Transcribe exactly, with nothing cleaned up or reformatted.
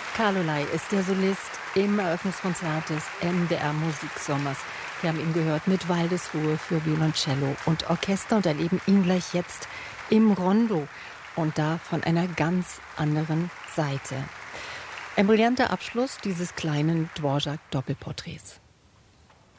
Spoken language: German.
Carlolei ist der Solist im Eröffnungskonzert des M D R Musiksommers. Wir haben ihn gehört mit Waldesruhe für Violoncello und Orchester und erleben ihn gleich jetzt im Rondo und da von einer ganz anderen Seite. Ein brillanter Abschluss dieses kleinen Dvorak-Doppelporträts.